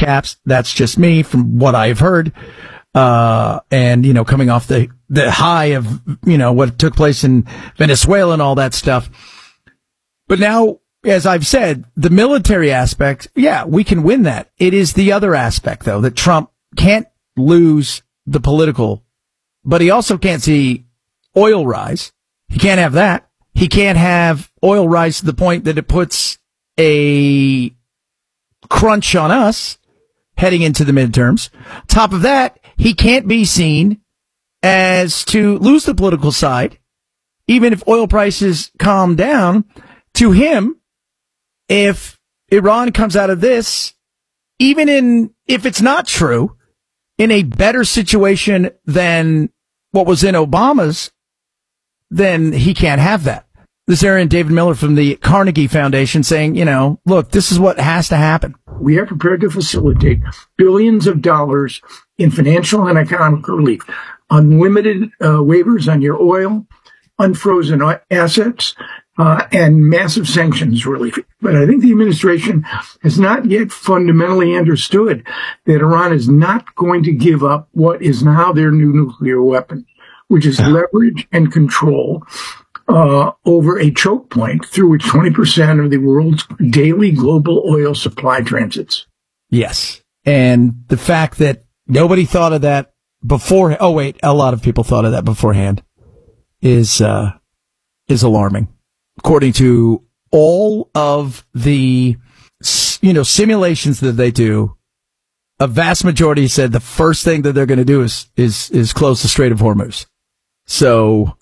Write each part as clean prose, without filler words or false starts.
caps. That's just me from what I've heard. And, coming off the high of, what took place in Venezuela and all that stuff. But now, as I've said, the military aspect, yeah, we can win that. It is the other aspect, though, that Trump can't lose the political, but he also can't see oil rise. He can't have that. He can't have oil rise to the point that it puts a crunch on us heading into the midterms. Top of that, he can't be seen as to lose the political side, even if oil prices calm down. To him, if Iran comes out of this, if it's not true, in a better situation than what was in Obama's, then he can't have that. This is Aaron David Miller from the Carnegie Foundation saying, look, this is what has to happen. We are prepared to facilitate billions of dollars in financial and economic relief, unlimited waivers on your oil, unfrozen assets, and massive sanctions relief. But I think the administration has not yet fundamentally understood that Iran is not going to give up what is now their new nuclear weapon, which is leverage and control over a choke point through which 20% of the world's daily global oil supply transits. Yes. And the fact that nobody thought of that before, a lot of people thought of that beforehand is alarming. According to all of the, simulations that they do, a vast majority said the first thing that they're going to do is close the Strait of Hormuz. So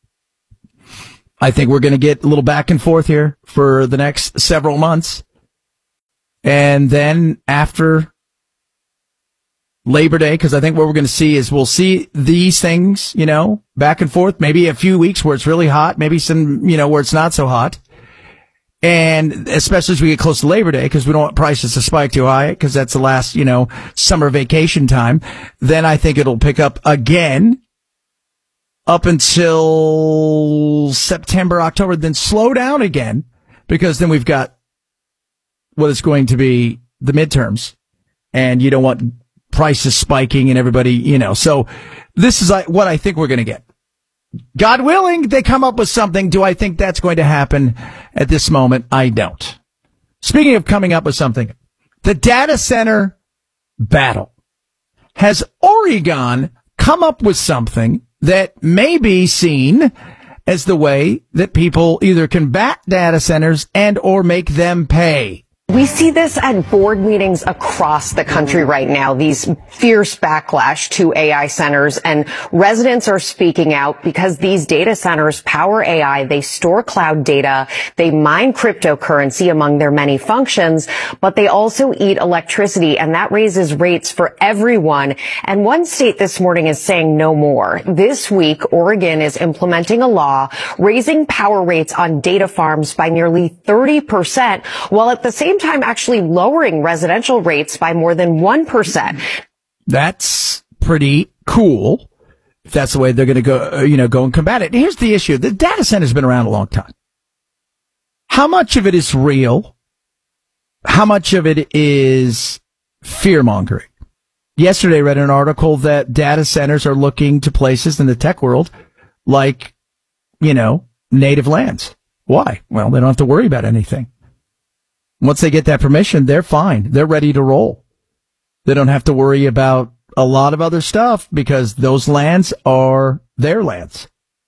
I think we're going to get a little back and forth here for the next several months. And then after Labor Day, because I think what we're going to see is we'll see these things, back and forth, maybe a few weeks where it's really hot, maybe some, where it's not so hot. And especially as we get close to Labor Day, because we don't want prices to spike too high, because that's the last, summer vacation time. Then I think it'll pick up again up until September, October, then slow down again, because then we've got what is going to be the midterms, and you don't want prices spiking and everybody, so this is what I think we're going to get. God willing, they come up with something. Do I think that's going to happen at this moment? I don't. Speaking of coming up with something, the data center battle. Has Oregon come up with something that may be seen as the way that people either combat data centers and or make them pay? We see this at board meetings across the country right now, these fierce backlash to AI centers, and residents are speaking out because these data centers power AI. They store cloud data. They mine cryptocurrency among their many functions, but they also eat electricity, and that raises rates for everyone. And one state this morning is saying no more. This week, Oregon is implementing a law raising power rates on data farms by nearly 30%, while at the same time actually lowering residential rates by more than 1%. That's pretty cool. If that's the way they're going to go, go and combat it. Here's the issue. The data center's been around a long time. How much of it is real? How much of it is fear-mongering? Yesterday I read an article that data centers are looking to places in the tech world like, native lands. Why? Well, they don't have to worry about anything. Once they get that permission, they're fine. They're ready to roll. They don't have to worry about a lot of other stuff because those lands are their lands.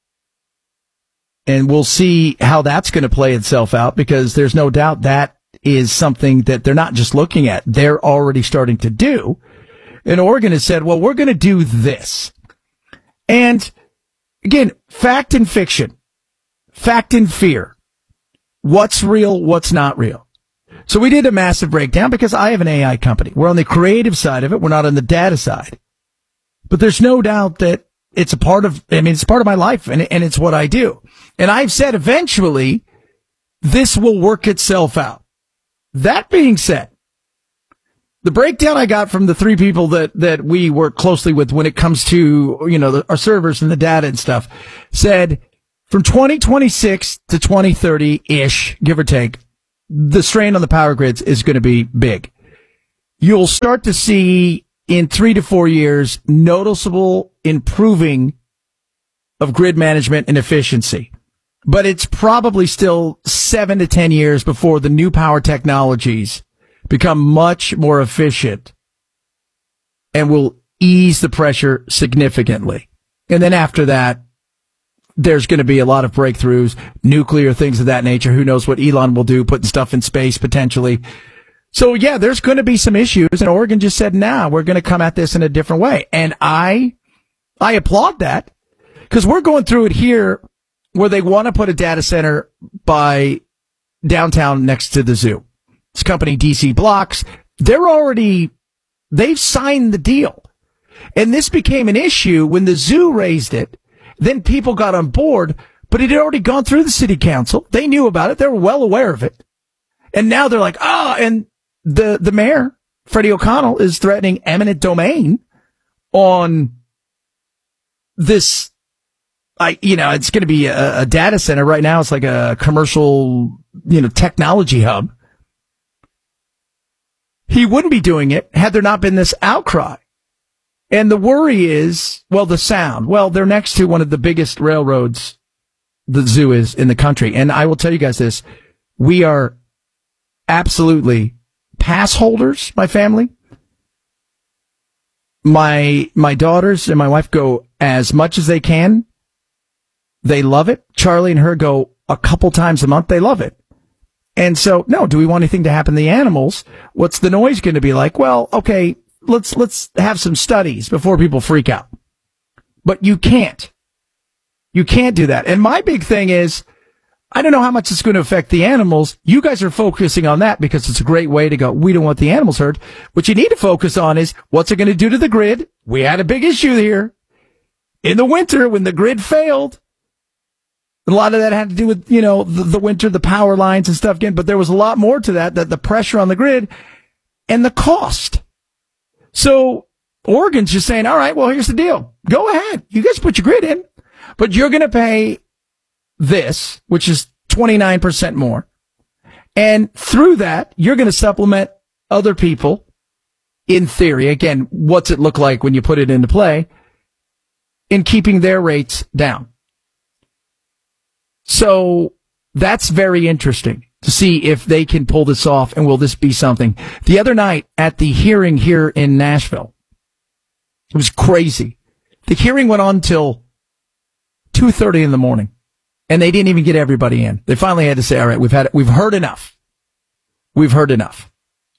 And we'll see how that's going to play itself out, because there's no doubt that is something that they're not just looking at. They're already starting to do. And Oregon has said, well, we're going to do this. And again, fact and fiction, fact and fear. What's real? What's not real? So we did a massive breakdown because I have an AI company. We're on the creative side of it. We're not on the data side. But there's no doubt that it's part of my life, and it's what I do. And I've said eventually this will work itself out. That being said, the breakdown I got from the three people that we work closely with when it comes to, our servers and the data and stuff said from 2026 to 2030-ish, give or take, the strain on the power grids is going to be big. you'll start to see in 3 to 4 years noticeable improving of grid management and efficiency. But it's probably still 7 to 10 years before the new power technologies become much more efficient and will ease the pressure significantly. And then after that, there's going to be a lot of breakthroughs, nuclear, things of that nature. Who knows what Elon will do, putting stuff in space potentially. So yeah, there's going to be some issues, and Oregon just said, nah, we're going to come at this in a different way. And I applaud that, because we're going through it here where they want to put a data center by downtown next to the zoo. This company, DC Blocks, they've signed the deal. And this became an issue when the zoo raised it. Then people got on board, but it had already gone through the city council. They knew about it. They were well aware of it. And now they're like, and the mayor, Freddie O'Connell, is threatening eminent domain on this. It's going to be a data center. Right now, it's like a commercial, technology hub. He wouldn't be doing it had there not been this outcry. And the worry is, the sound. They're next to one of the biggest railroads the zoo is in the country. And I will tell you guys this. We are absolutely pass holders, my family. My daughters and my wife go as much as they can. They love it. Charlie and her go a couple times a month. They love it. And so, no, do we want anything to happen to the animals? What's the noise going to be like? Well, okay, let's have some studies before people freak out. But you can't. You can't do that. And my big thing is, I don't know how much it's going to affect the animals. You guys are focusing on that because it's a great way to go, we don't want the animals hurt. What you need to focus on is, what's it going to do to the grid? We had a big issue here. In the winter, when the grid failed, a lot of that had to do with, the winter, the power lines and stuff again, but there was a lot more to that the pressure on the grid and the cost. So Oregon's just saying, all right, well, here's the deal. Go ahead. You guys put your grid in, but you're going to pay this, which is 29% more. And through that, you're going to supplement other people in theory. Again, what's it look like when you put it into play in keeping their rates down? So that's very interesting to see if they can pull this off, and will this be something? The other night at the hearing here in Nashville, it was crazy. The hearing went on till 2:30 in the morning, and they didn't even get everybody in. They finally had to say, all right, we've heard enough. We've heard enough.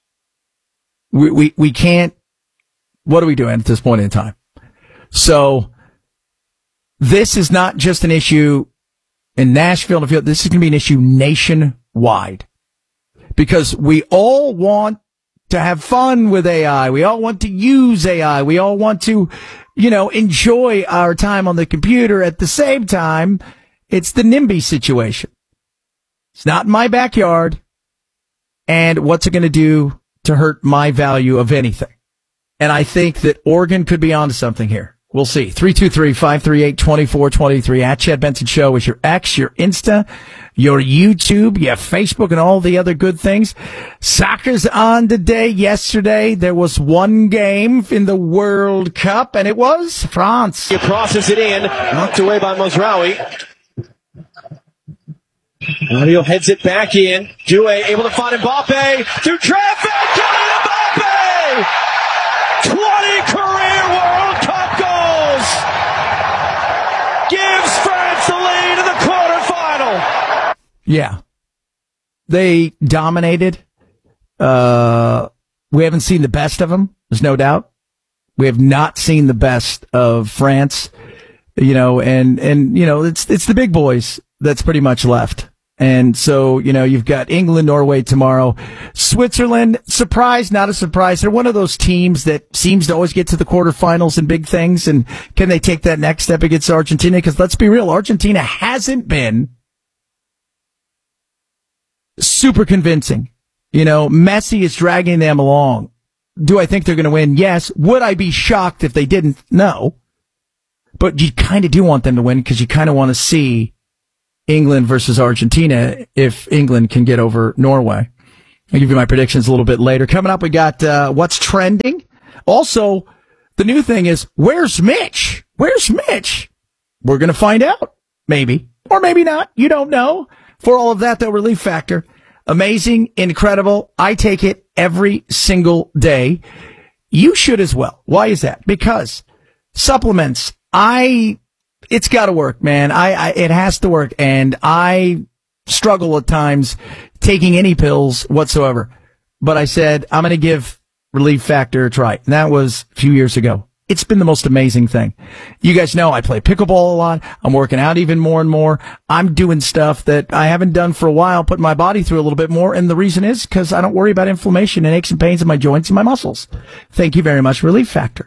We can't, what are we doing at this point in time? So this is not just an issue in Nashville. This is going to be an issue nationwide, because we all want to have fun with AI. We all want to use AI. We all want to, enjoy our time on the computer. At the same time, it's the NIMBY situation. It's not in my backyard. And what's it going to do to hurt my value of anything? And I think that Oregon could be onto something here. We'll see. 323-538-2423 at Chad Benson Show is your X, your Insta, your YouTube, your Facebook, and all the other good things. Soccer's on today. Yesterday, there was one game in the World Cup, and it was France. He crosses it in, knocked away by Mazraoui. Mario heads it back in. Doué able to find Mbappe through traffic. Kylian Mbappe! 20 career World Cup goals! Gives France the lead in the quarterfinal. Yeah. They dominated. We haven't seen the best of them. There's no doubt. We have not seen the best of France, and it's the big boys that's pretty much left. And so, you've got England, Norway tomorrow. Switzerland, surprise, not a surprise. They're one of those teams that seems to always get to the quarterfinals and big things. And can they take that next step against Argentina? Because let's be real, Argentina hasn't been super convincing. Messi is dragging them along. Do I think they're going to win? Yes. Would I be shocked if they didn't? No. But you kind of do want them to win, because you kind of want to see England versus Argentina if England can get over Norway. I'll give you my predictions a little bit later. Coming up, we got what's trending. Also, the new thing is, where's Mitch? Where's Mitch? We're going to find out. Maybe. Or maybe not. You don't know. For all of that, though, Relief Factor. Amazing, incredible. I take it every single day. You should as well. Why is that? Because supplements, it's got to work, man. It has to work. And I struggle at times taking any pills whatsoever. But I said, I'm going to give Relief Factor a try. And that was a few years ago. It's been the most amazing thing. You guys know I play pickleball a lot. I'm working out even more and more. I'm doing stuff that I haven't done for a while, putting my body through a little bit more. And the reason is because I don't worry about inflammation and aches and pains in my joints and my muscles. Thank you very much, Relief Factor.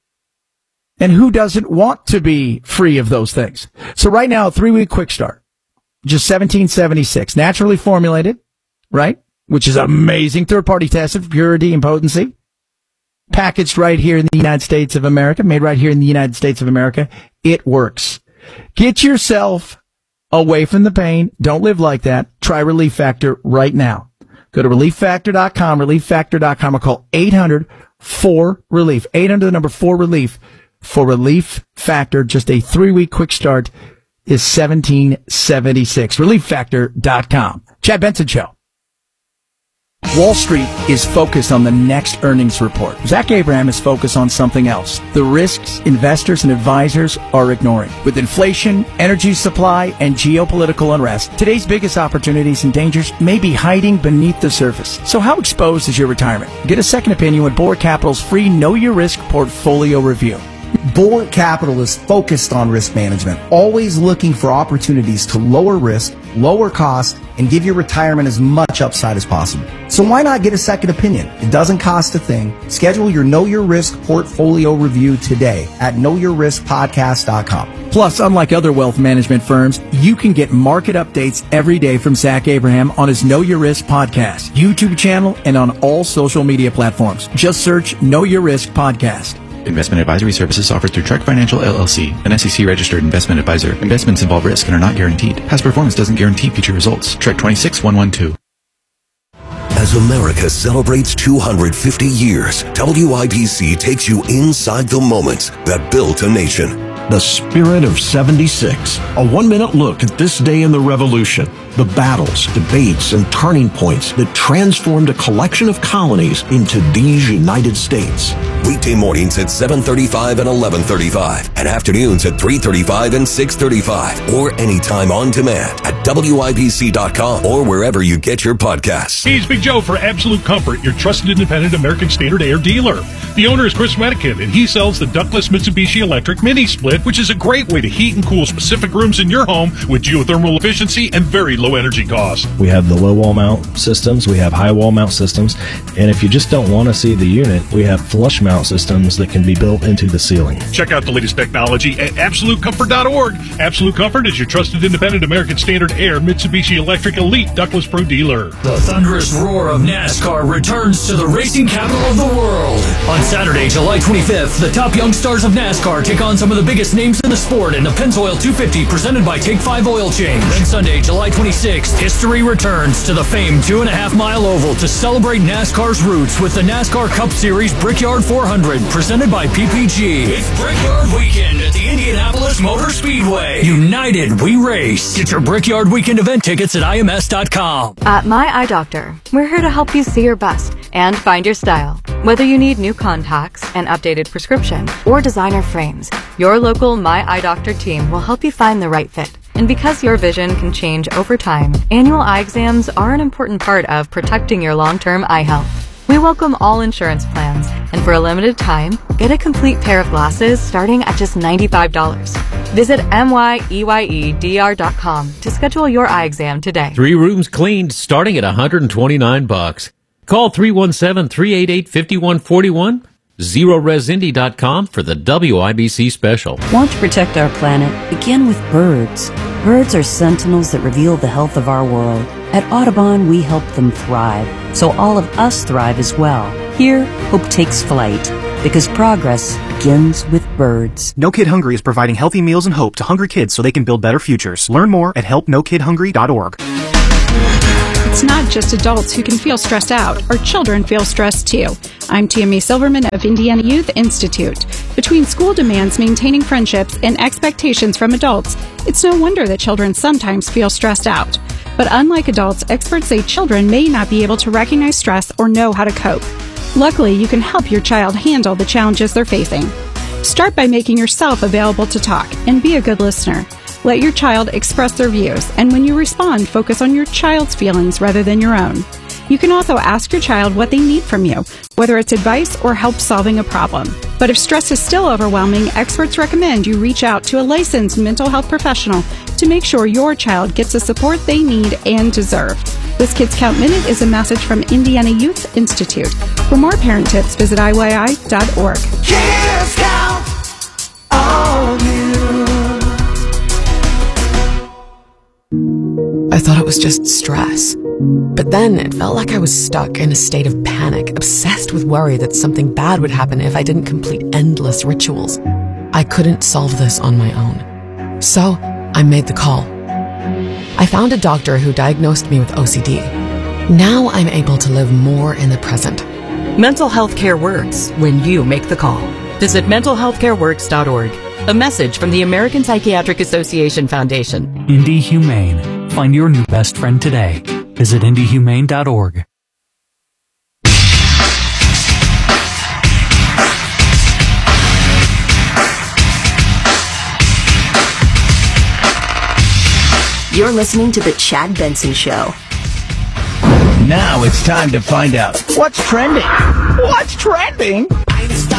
And who doesn't want to be free of those things? So right now, a 3-week quick start, just $17.76, naturally formulated, right? Which is amazing. Third-party tested for purity and potency. Packaged right here in the United States of America, made right here in the United States of America. It works. Get yourself away from the pain. Don't live like that. Try Relief Factor right now. Go to ReliefFactor.com, ReliefFactor.com, or call 800-4RELIEF. 800, the number 4RELIEF. For Relief Factor, just a 3-week quick start is $17.76. ReliefFactor.com. Chad Benson Show. Wall Street is focused on the next earnings report. Zach Abraham is focused on something else. The risks investors and advisors are ignoring. With inflation, energy supply, and geopolitical unrest, today's biggest opportunities and dangers may be hiding beneath the surface. So how exposed is your retirement? Get a second opinion with Board Capital's free Know Your Risk portfolio review. Board Capital is focused on risk management, always looking for opportunities to lower risk, lower cost, and give your retirement as much upside as possible. So why not get a second opinion? It doesn't cost a thing. Schedule your Know Your Risk portfolio review today at knowyourriskpodcast.com. Plus, unlike other wealth management firms, you can get market updates every day from Zach Abraham on his Know Your Risk podcast, YouTube channel, and on all social media platforms. Just search Know Your Risk Podcast. Investment advisory services offered through Trek Financial LLC, an SEC-registered investment advisor. Investments involve risk and are not guaranteed. Past performance doesn't guarantee future results. Trek 26112. As America celebrates 250 years, WIBC takes you inside the moments that built a nation. The Spirit of 76. A 1-minute look at this day in the Revolution. The battles, debates, and turning points that transformed a collection of colonies into these United States. Weekday mornings at 7:35 and 11:35, and afternoons at 3:35 and 6:35, or anytime on demand at WIBC.com or wherever you get your podcasts. Hey, it's Big Joe for Absolute Comfort, your trusted independent American Standard Air dealer. The owner is Chris Medican, and he sells the ductless Mitsubishi Electric Mini Split, which is a great way to heat and cool specific rooms in your home with geothermal efficiency and very low energy cost. We have the low wall mount systems, we have high wall mount systems, and if you just don't want to see the unit, we have flush mount systems that can be built into the ceiling. Check out the latest technology at AbsoluteComfort.org. Absolute Comfort is your trusted independent American Standard Air Mitsubishi Electric Elite Ductless Pro dealer. The thunderous roar of NASCAR returns to the racing capital of the world. On Saturday, July 25th, the top young stars of NASCAR take on some of the biggest names in the sport in the Pennzoil 250 presented by Take 5 Oil Change. Then Sunday, July 26th, history returns to the famed 2.5-mile oval to celebrate NASCAR's roots with the NASCAR Cup Series Brickyard 400 presented by PPG. It's Brickyard Weekend at the Indianapolis Motor Speedway. United, we race. Get your Brickyard Weekend event tickets at IMS.com. At My Eye Doctor, we're here to help you see your best and find your style. Whether you need new contacts, an updated prescription, or designer frames, your local My Eye Doctor team will help you find the right fit. And because your vision can change over time, annual eye exams are an important part of protecting your long-term eye health. We welcome all insurance plans, and for a limited time, get a complete pair of glasses starting at just $95. Visit MYEYEDR.com to schedule your eye exam today. 3 rooms cleaned starting at $129. Call 317-388-5141. ZeroResIndy.com for the WIBC special. Want to protect our planet? Begin with birds. Birds are sentinels that reveal the health of our world. At Audubon, we help them thrive, so all of us thrive as well. Here, hope takes flight, because progress begins with birds. No Kid Hungry is providing healthy meals and hope to hungry kids so they can build better futures. Learn more at helpnokidhungry.org. It's not just adults who can feel stressed out. Our children feel stressed too. I'm Tammy Silverman of Indiana Youth Institute. Between school demands, maintaining friendships, and expectations from adults, it's no wonder that children sometimes feel stressed out. But unlike adults, experts say children may not be able to recognize stress or know how to cope. Luckily, you can help your child handle the challenges they're facing. Start by making yourself available to talk and be a good listener. Let your child express their views, and when you respond, focus on your child's feelings rather than your own. You can also ask your child what they need from you, whether it's advice or help solving a problem. But if stress is still overwhelming, experts recommend you reach out to a licensed mental health professional to make sure your child gets the support they need and deserve. This Kids Count Minute is a message from Indiana Youth Institute. For more parent tips, visit IYI.org. Kids Count on you. I thought it was just stress. But then it felt like I was stuck in a state of panic, obsessed with worry that something bad would happen if I didn't complete endless rituals. I couldn't solve this on my own. So I made the call. I found a doctor who diagnosed me with OCD. Now I'm able to live more in the present. Mental health care works when you make the call. Visit mentalhealthcareworks.org. A message from the American Psychiatric Association Foundation. Indy Humane. Find your new best friend today. Visit indyhumane.org. You're listening to The Chad Benson Show. Now it's time to find out what's trending. What's trending?